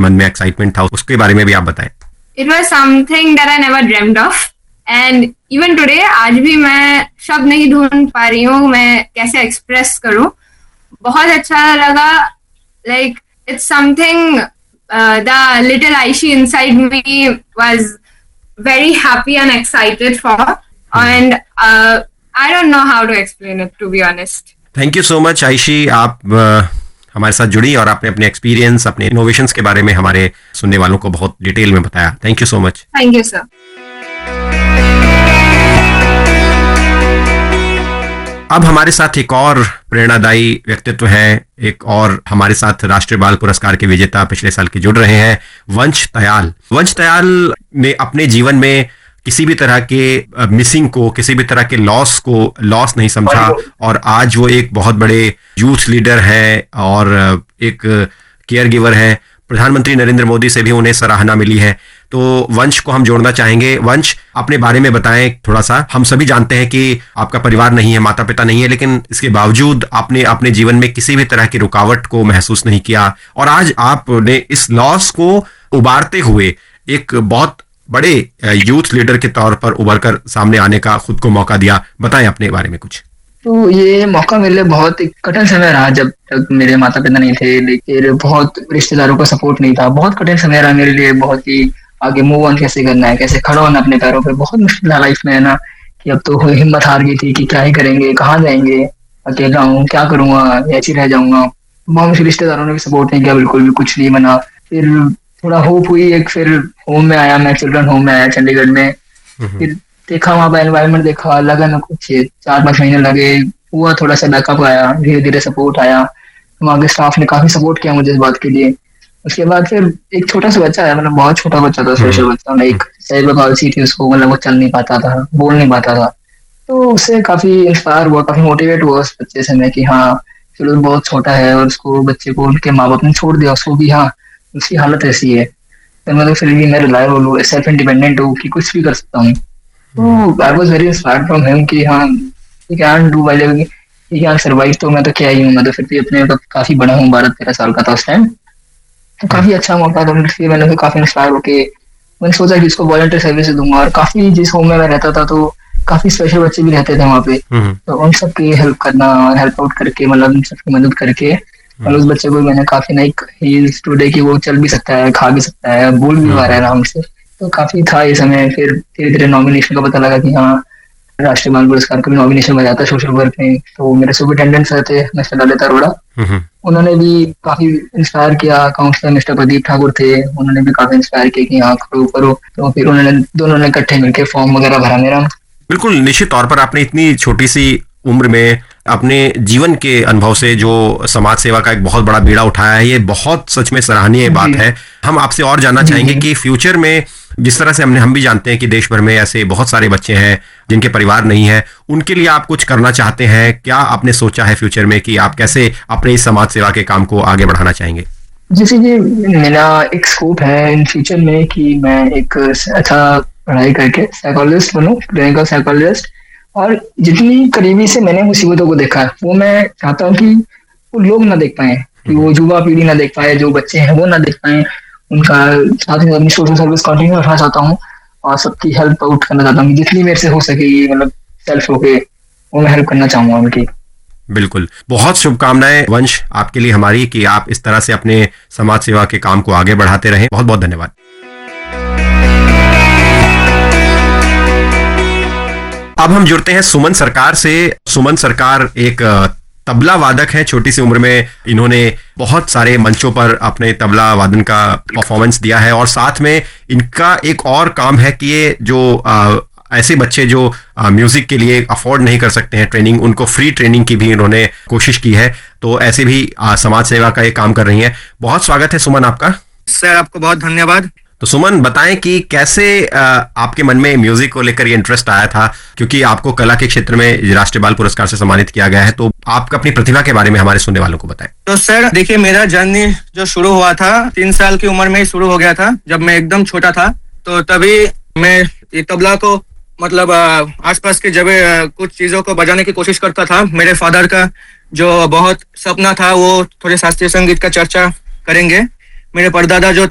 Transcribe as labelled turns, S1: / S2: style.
S1: मन में एक्साइटमेंट था, उसके बारे में भी आप बताएं।
S2: It was something that I never dreamt of and even today आज भी मैं शब्द नहीं ढूंढ पा रही हूँ मैं कैसे एक्सप्रेस करूँ। बहुत अच्छा लगा, like it's something the little Aishi inside me was very happy and excited for and I don't know how to explain it, to be honest.
S1: Thank you so much आयशी, आप हमारे साथ जुड़ी और आपने अपने एक्सपीरियंस, अपने इनोवेशंस के बारे में हमारे सुनने वालों को बहुत डिटेल में बताया। Thank you so much.
S2: Thank you sir.
S1: अब हमारे साथ एक और प्रेरणादायी व्यक्तित्व हैं, एक और हमारे साथ राष्ट्रीय बाल पुरस्कार के विजेता पिछले साल के जुड़ रहे हैं, वंश तयाल। वंश तयाल ने अपने जीवन में किसी भी तरह के मिसिंग को, किसी भी तरह के लॉस को लॉस नहीं समझा और आज वो एक बहुत बड़े यूथ लीडर है और एक केयर गिवर है। प्रधानमंत्री नरेंद्र मोदी से भी उन्हें सराहना मिली है। तो वंश को हम जोड़ना चाहेंगे। वंश, अपने बारे में बताएं थोड़ा सा। हम सभी जानते हैं कि आपका परिवार नहीं है, माता पिता नहीं है, लेकिन इसके बावजूद आपने अपने जीवन में किसी भी तरह की रुकावट को महसूस नहीं किया और आज आपने इस लॉस को उबारते हुए एक बहुत बड़े यूथ लीडर के तौर पर उभर कर सामने आने का खुद को मौका दिया। बताएं अपने बारे में कुछ।
S3: तो ये मौका मेरे लिए बहुत एक कठिन समय रहा, जब तक मेरे माता पिता नहीं थे, लेकिन बहुत रिश्तेदारों का सपोर्ट नहीं था। बहुत कठिन समय रहा मेरे लिए, बहुत ही आगे मूव ऑन कैसे करना है, कैसे खड़ा होना अपने पैरों पे। बहुत मुश्किल था लाइफ में, है ना, कि अब तो हिम्मत हार गई थी कि क्या ही करेंगे, कहाँ जाएंगे, अकेला हूँ, क्या करूंगा, ऐसे ही रह जाऊंगा। बहुत मुश्किल, रिश्तेदारों ने भी सपोर्ट नहीं किया, बिल्कुल भी कुछ नहीं बना। फिर थोड़ा होप हुई, एक फिर होम में आया मैं, चिल्ड्रन होम में आया चंडीगढ़ में। फिर देखा वहाँ का एनवायरनमेंट, देखा, लगा ना कुछ 4-5 महीने लगे, हुआ थोड़ा सा बैकअप आया, धीरे धीरे सपोर्ट आया। वहाँ के स्टाफ ने काफी सपोर्ट किया मुझे इस बात के लिए। उसके बाद फिर एक छोटा सा बच्चा है, मतलब बहुत छोटा बच्चा था, स्पेशल बच्चा, एक सेरेब्रल पाल्सी थी उसको, मतलब वो चल नहीं पाता था, बोल नहीं पाता था। तो उससे काफी इंस्पायर हुआ, काफी मोटिवेट हुआ उस बच्चे से मैं कि हाँ चलो बहुत छोटा है और उसको, बच्चे को उनके माँ बाप ने छोड़ दिया उसको भी, हाँ उसकी हालत ऐसी है, तो मतलब फिर भी मैं रिलायबल हूँ, सेल्फ इंडिपेंडेंट हूँ कि कुछ भी कर सकता हूँ। तो I was very inspired from him कि हाँ he can do while living, he can survive. तो मैं तो क्या ही हूँ, मैं तो फिर भी अपने काफी बड़ा हूँ, 12-13 साल का था उस टाइम। तो काफी अच्छा मौका था, मैंने तो काफी इंस्पायर होके मैंने सोचा कि इसको वॉलंटियर सर्विस दूंगा। और काफी जिस होम में मैं रहता था तो काफी स्पेशल बच्चे भी रहते थे वहाँ पे, तो उन सबकी हेल्प करना, हेल्प आउट करके, मतलब उन सबकी मदद करके, और उस बच्चे को मैंने काफी नहीं टुडे कि वो चल भी सकता है, खा भी सकता है, बोल भी पा रहा है आराम से। तो काफी था ये समय। फिर धीरे धीरे नॉमिनेशन का पता लगा कि हाँ राष्ट्रीय बाल पुरस्कार का भी नॉमिनेशन में जाता सोशल वर्क में। तो मेरे सुपरिटेंडेंट सर थे मिस्टर ललित अरोड़ा, उन्होंने भी काफी इंस्पायर किया। काउंसलर मिस्टर प्रदीप ठाकुर थे, उन्होंने भी काफी इंस्पायर किया कि हाँ करो करो। तो फिर दोनों ने इकट्ठे मिलकर फॉर्म वगैरह भरा मेरा।
S1: बिल्कुल, निश्चित तौर पर आपने इतनी छोटी सी उम्र में अपने जीवन के अनुभव से जो समाज सेवा का एक बहुत बड़ा बीड़ा उठाया है, ये बहुत सच में सराहनीय बात है। हम आपसे और जानना चाहेंगे कि फ्यूचर में, जिस तरह से हम भी जानते हैं कि देश भर में ऐसे बहुत सारे बच्चे हैं जिनके परिवार नहीं है, उनके लिए आप कुछ करना चाहते हैं क्या? आपने सोचा है फ्यूचर में कि आप कैसे अपने इस समाज सेवा के काम को आगे बढ़ाना चाहेंगे?
S3: जैसे कि मेरा एक स्कोप है इन फ्यूचर में कि मैं एक अच्छा पढ़ाई करके साइकोलॉजिस्ट बनूं, क्लिनिकल साइकोलॉजिस्ट। और जितनी करीबी से मैंने मुसीबतों को देखा है, वो मैं चाहता हूँ कि वो लोग ना देख पाए, कि वो युवा पीढ़ी ना देख पाए, जो बच्चे हैं वो ना देख पाए। उनका साथ ही अपनी सोशल सर्विस कंटिन्यू रखना चाहता हूँ और सबकी हेल्प आउट करना चाहता हूँ, जितनी मेरे से हो सके, मतलब सेल्फ होके वो मैं हेल्प करना चाहूंगा उनकी।
S1: बिल्कुल, बहुत शुभकामनाएं वंश आपके लिए हमारी कि आप इस तरह से अपने समाज सेवा के काम को आगे बढ़ाते रहें। बहुत बहुत धन्यवाद। अब हम जुड़ते हैं सुमन सरकार से। सुमन सरकार एक तबला वादक है। छोटी सी उम्र में इन्होंने बहुत सारे मंचों पर अपने तबला वादन का परफॉर्मेंस दिया है और साथ में इनका एक और काम है कि ये जो ऐसे बच्चे जो म्यूजिक के लिए अफोर्ड नहीं कर सकते हैं ट्रेनिंग, उनको फ्री ट्रेनिंग की भी इन्होंने कोशिश की है। तो ऐसे भी समाज सेवा का ये काम कर रही हैं। बहुत स्वागत है सुमन आपका।
S4: सर आपको बहुत धन्यवाद।
S1: तो सुमन बताएं कि कैसे आपके मन में म्यूजिक को लेकर ये इंटरेस्ट आया था, क्योंकि आपको कला के क्षेत्र में राष्ट्रीय बाल पुरस्कार से सम्मानित किया गया है। तो आप अपनी प्रतिभा के बारे में हमारे सुनने वालों को बताएं।
S4: तो सर देखिए, मेरा जर्नी जो शुरू हुआ था 3 साल की उम्र में ही शुरू हो गया था, जब मैं एकदम छोटा था। तो तभी मैं ये तबला को मतलब आसपास की जगह कुछ चीजों को बजाने की कोशिश करता था। मेरे फादर का जो बहुत सपना था वो थोड़े शास्त्रीय संगीत का चर्चा करेंगे। मेरे परदादा जो